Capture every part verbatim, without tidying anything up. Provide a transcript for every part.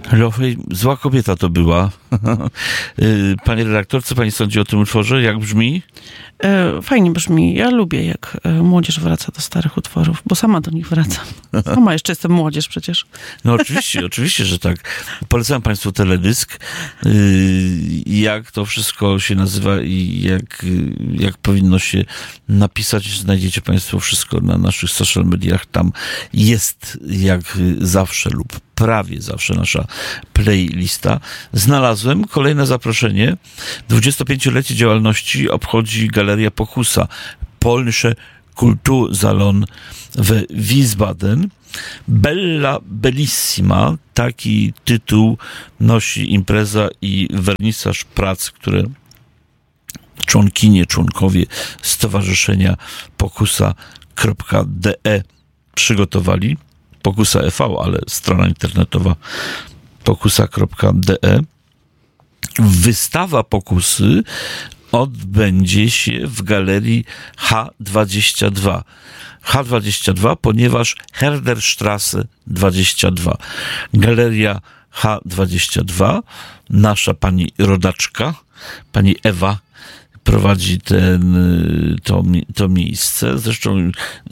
Lofej, zła kobieta to była. Panie redaktor, co pani sądzi o tym utworze? Jak brzmi? E, fajnie brzmi. Ja lubię, jak e, młodzież wraca do starych utworów, bo sama do nich wracam. Sama jeszcze jestem młodzież przecież. No oczywiście, oczywiście, że tak. Polecam państwu teledysk. Jak to wszystko się nazywa i jak, jak powinno się napisać, znajdziecie państwo wszystko na naszych social mediach. Tam jest jak zawsze lub prawie zawsze nasza playlista. Znalazłem kolejne zaproszenie. dwudziestopięciolecie działalności obchodzi Galeria Pokusa. Polnische Kultursalon w Wiesbaden. Bella Bellissima, taki tytuł nosi impreza i wernisaż prac, które członkinie, członkowie Stowarzyszenia Pokusa kropka de przygotowali. Pokusa kropka e v, ale strona internetowa pokusa kropka de. Wystawa Pokusy odbędzie się w galerii H dwadzieścia dwa. H dwadzieścia dwa, ponieważ Herderstrasse dwadzieścia dwa. Galeria H dwadzieścia dwa, nasza pani rodaczka, pani Ewa, prowadzi ten, to, to miejsce. Zresztą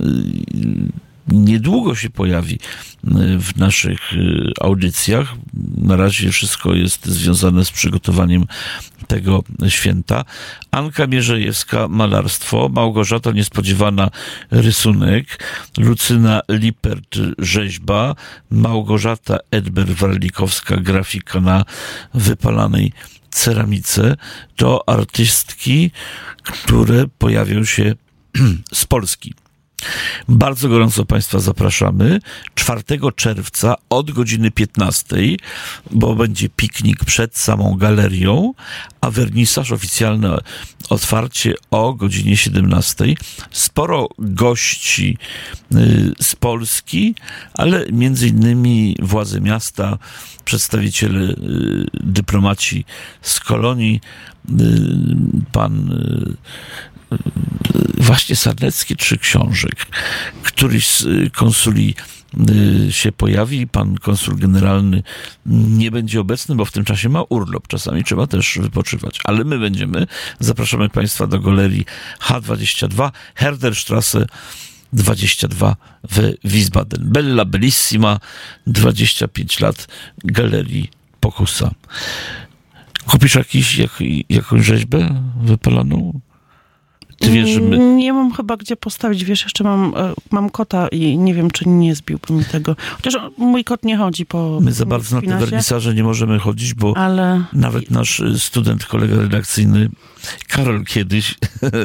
niedługo się pojawi w naszych audycjach. Na razie wszystko jest związane z przygotowaniem tego święta. Anka Mierzejewska, malarstwo, Małgorzata Niespodziewana, rysunek, Lucyna Lippert, rzeźba, Małgorzata Edber-Warlikowska, grafika na wypalanej ceramice. To artystki, które pojawią się z Polski. Bardzo gorąco państwa zapraszamy. czwartego czerwca od godziny piętnastej, bo będzie piknik przed samą galerią, a wernisaż, oficjalne otwarcie o godzinie siedemnastej. Sporo gości z Polski, ale między innymi władze miasta, przedstawiciele, dyplomaci z kolonii, pan właśnie Sarnecki czy Książek. Któryś z konsuli się pojawi, pan konsul generalny nie będzie obecny, bo w tym czasie ma urlop. Czasami trzeba też wypoczywać. Ale my będziemy. Zapraszamy państwa do galerii H dwadzieścia dwa, Herderstrasse dwadzieścia dwa w Wiesbaden. Bella Bellissima, dwadzieścia pięć lat Galerii Pokusa. Kupisz jakiś, jak, jakąś rzeźbę wypalaną? Ty wiesz, że my... Nie mam chyba gdzie postawić, wiesz, jeszcze mam, mam kota i nie wiem, czy nie zbiłby mi tego. Chociaż mój kot nie chodzi po... My za bardzo na te wernisaże nie możemy chodzić, bo ale... nawet nasz student, kolega redakcyjny Karol kiedyś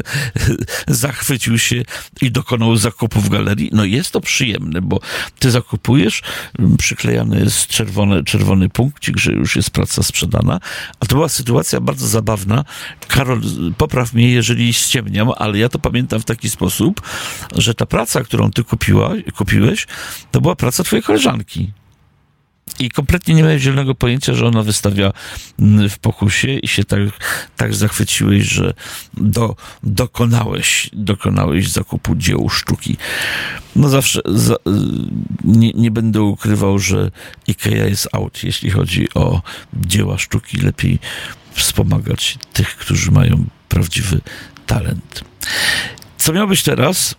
zachwycił się i dokonał zakupu w galerii. No jest to przyjemne, bo ty zakupujesz, przyklejany jest czerwony, czerwony punkcik, że już jest praca sprzedana, a to była sytuacja bardzo zabawna. Karol, popraw mnie, jeżeli ściemniam, ale ja to pamiętam w taki sposób, że ta praca, którą ty kupiła, kupiłeś, to była praca twojej koleżanki. I kompletnie nie miałem zielonego pojęcia, że ona wystawia w Pokusie i się tak, tak zachwyciłeś, że do, dokonałeś, dokonałeś zakupu dzieł sztuki. No zawsze za, nie, nie będę ukrywał, że IKEA jest out, jeśli chodzi o dzieła sztuki. Lepiej wspomagać tych, którzy mają prawdziwy talent. Co miał być teraz?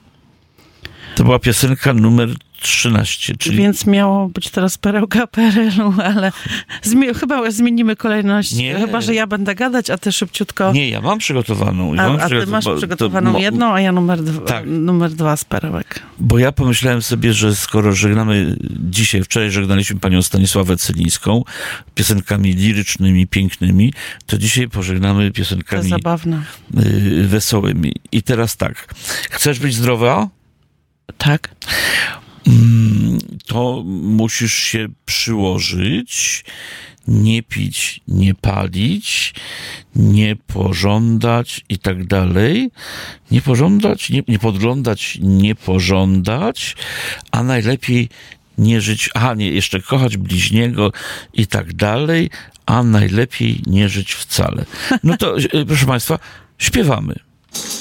To była piosenka numer trzynaście, czyli... Więc miało być teraz perełka perelu, ale zmi- chyba zmienimy kolejność. Nie. Chyba, że ja będę gadać, a ty szybciutko... Nie, ja mam przygotowaną. Ja a, mam a ty przygotow- masz przygotowaną to, jedną, a ja numer dwa, tak. numer dwa z perełek. Bo ja pomyślałem sobie, że skoro żegnamy dzisiaj, wczoraj żegnaliśmy panią Stanisławę Celińską piosenkami lirycznymi, pięknymi, to dzisiaj pożegnamy piosenkami to zabawne. Y, wesołymi. I teraz tak. Chcesz być zdrowa? Tak. To musisz się przyłożyć, nie pić, nie palić, nie pożądać i tak dalej. Nie pożądać, nie, nie podglądać, nie pożądać, a najlepiej nie żyć, a nie, jeszcze kochać bliźniego i tak dalej, a najlepiej nie żyć wcale. No to, proszę państwa, śpiewamy.